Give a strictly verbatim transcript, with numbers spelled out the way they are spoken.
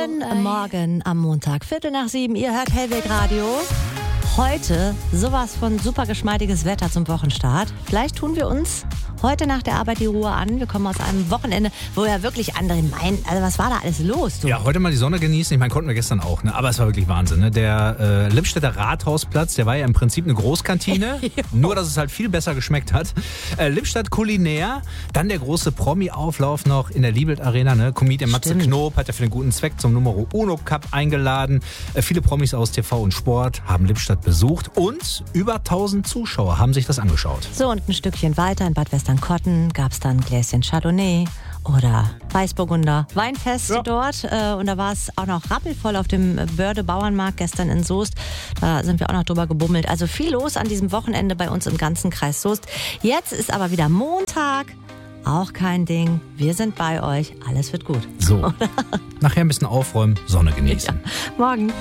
Guten Morgen am Montag, Viertel nach sieben. Ihr hört Hellweg Radio. Heute sowas von super geschmeidiges Wetter zum Wochenstart. Vielleicht tun wir uns heute nach der Arbeit die Ruhe an. Wir kommen aus einem Wochenende, wo ja wirklich andere meinen, also was war da alles los? Du? Ja, heute mal die Sonne genießen. Ich meine, konnten wir gestern auch, ne? Aber es war wirklich Wahnsinn. Ne? Der äh, Lippstädter Rathausplatz, der war ja im Prinzip eine Großkantine, nur dass es halt viel besser geschmeckt hat. Äh, Lippstadt kulinär, dann der große Promi-Auflauf noch in der Liebelt Arena. Ne? Comedian Matze Knob hat ja für den guten Zweck zum Numero Uno Cup eingeladen. Äh, viele Promis aus T V und Sport haben Lippstadt besucht und über tausend Zuschauer haben sich das angeschaut. So, und ein Stückchen weiter in Bad Westernkotten gab es dann ein Gläschen Chardonnay oder Weißburgunder Weinfest ja. dort. Äh, und da war es auch noch rappelvoll auf dem Börde Bauernmarkt gestern in Soest. Da sind wir auch noch drüber gebummelt. Also viel los an diesem Wochenende bei uns im ganzen Kreis Soest. Jetzt ist aber wieder Montag. Auch kein Ding. Wir sind bei euch. Alles wird gut. So, nachher ein bisschen aufräumen, Sonne genießen. Ja. Morgen.